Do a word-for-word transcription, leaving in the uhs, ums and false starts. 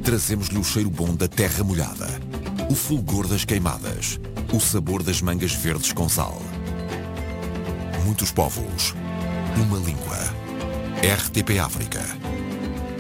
Trazemos-lhe o cheiro bom da terra molhada, o fulgor das queimadas, o sabor das mangas verdes com sal. Muitos povos, uma língua. R T P África.